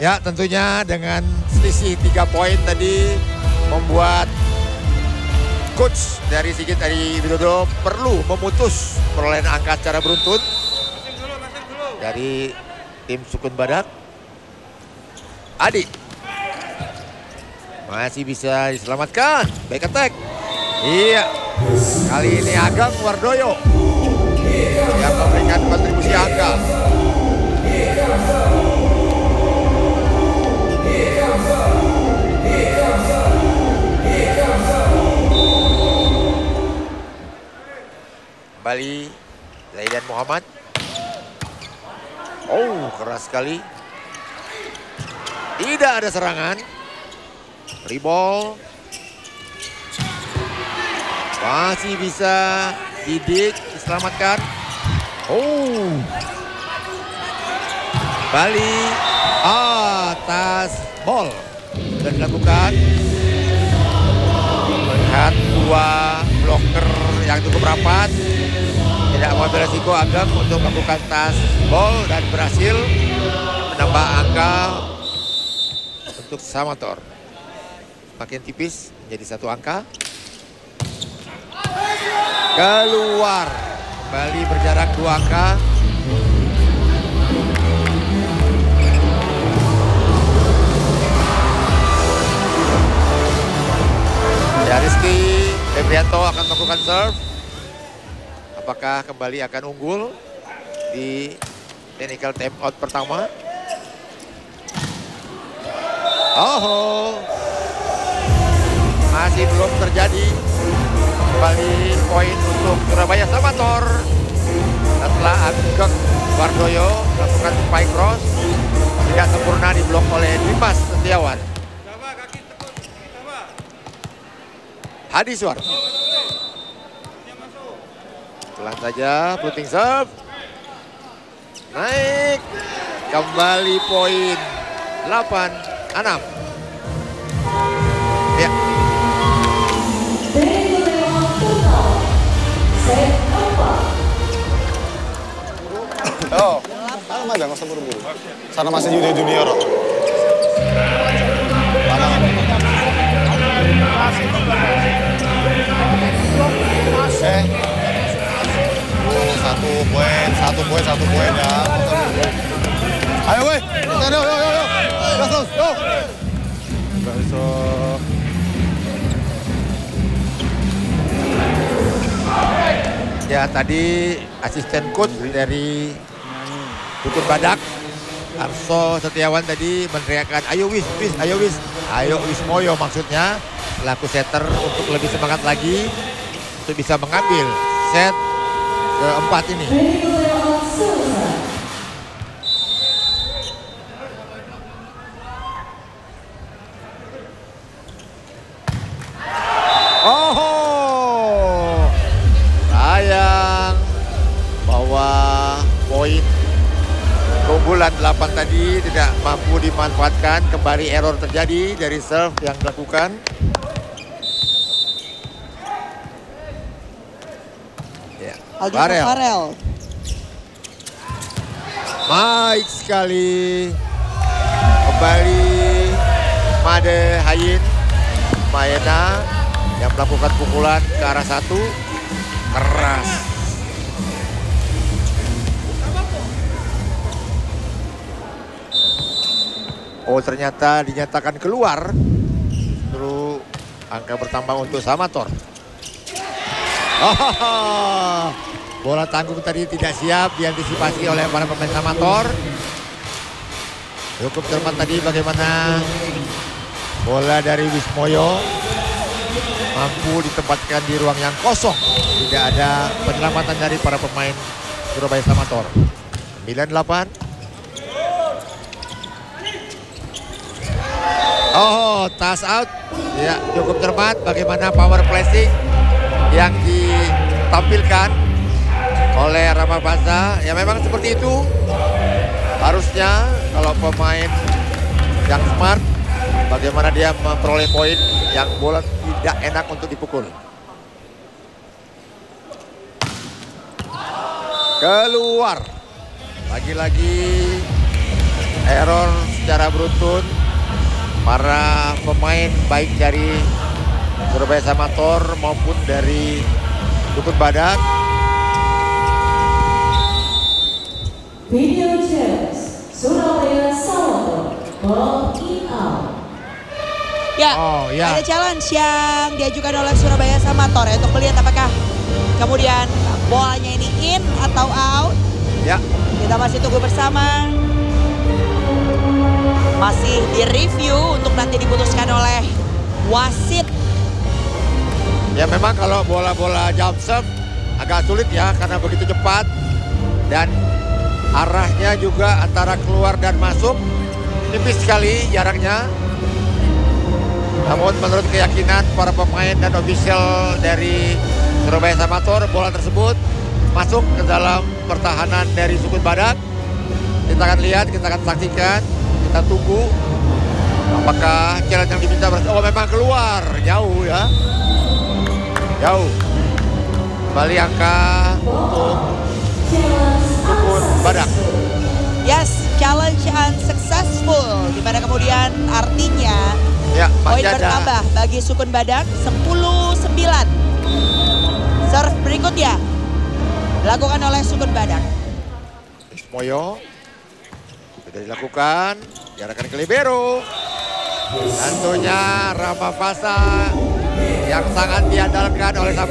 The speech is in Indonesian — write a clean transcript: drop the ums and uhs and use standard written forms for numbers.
Ya, tentunya dengan selisih 3 poin tadi membuat coach dari Sigit Adi Widodo perlu memutus perolehan angka secara beruntun dari tim Sukun Badak. Adi masih bisa diselamatkan, back attack. Iya, kali ini Agam Wardoyo yang memberikan kontribusi angka. Kembali Zaidan Muhammad. Oh, keras sekali. Tidak ada serangan. Free ball. Masih bisa Didik diselamatkan. Oh. Bali atas ball. Sudah dilakukan. Melihat 2 blocker yang cukup rapat. Tidak mengambil resiko Agam untuk melakukan tas ball dan berhasil menambah angka untuk Samator. Makin tipis menjadi 1 angka. Keluar. Kembali berjarak 2 angka. Ya, Rizky Febrianto akan melakukan serve. Apakah kembali akan unggul di technical time out pertama? Oh, masih belum terjadi. Kembali poin untuk Surabaya Samator. Setelah Ageng Wardoyo melakukan spike cross, tidak sempurna diblok oleh Dimas Setiawan. Hadi Suar. Pelan saja, floating serve. Naik. Kembali poin 8-6. Ya. Oh, kalau aja nggak usah buru-buru. Sana masih junior. Satu poin ya. Ayo weh, yo. Gas, yo. Besok. Ya, tadi asisten coach dari Sukun Badak, Arso Setiawan tadi meneriakkan, ayo wis, ayo Wismoyo maksudnya, selaku setter untuk lebih semangat lagi untuk bisa mengambil set keempat ini. Oh, sayang bahwa poin keunggulan 8 tadi tidak mampu dimanfaatkan. Kembali error terjadi dari serve yang dilakukan. Ya, Farel. Baik sekali. Kembali Made Hayin Mayena yang melakukan pukulan ke arah 1. Keras. Oh, ternyata dinyatakan keluar. Terus angka bertambah untuk Samator. Oh, bola tanggung tadi tidak siap diantisipasi oleh para pemain Samator. Cukup cermat tadi bagaimana bola dari Wismoyo mampu ditempatkan di ruang yang kosong. Tidak ada penyelamatan dari para pemain Surabaya Samator. 9-8. Oh, toss out. Ya, cukup cermat bagaimana power placing yang ditampilkan oleh Rama Baza. Ya, memang seperti itu. Harusnya kalau pemain yang smart, bagaimana dia memperoleh poin yang bola tidak enak untuk dipukul. Keluar. Lagi-lagi error secara beruntun para pemain baik dari Surabaya Samator maupun dari Sukun Badak. Video challenge Surabaya Samator ball in out. Ya, Oh, ya. ada challenge yang diajukan oleh Surabaya Samator ya, untuk melihat apakah kemudian bolanya ini in atau out. Ya, Kita masih tunggu bersama. Masih direview untuk nanti diputuskan oleh wasit. ya memang kalau bola-bola jump serve agak sulit ya karena begitu cepat dan arahnya juga antara keluar dan masuk tipis sekali jaraknya. Namun menurut keyakinan para pemain dan official dari Surabaya Samator, bola tersebut masuk ke dalam pertahanan dari Sukun Badak. Kita akan lihat, kita akan saksikan, kita tunggu apakah challenge yang diminta oh memang keluar, jauh ya. Jauh. Kembali angka untuk Sukun Badak. Yes, challenge unsuccessful. Di mana kemudian artinya Ya, poin masih ada. bertambah bagi Sukun Badak 10-9. Serve berikutnya dilakukan oleh Sukun Badak. Ismoyo sudah dilakukan, diarahkan ke libero. Tentunya Rama Fasa yang sangat diandalkan oleh sahabat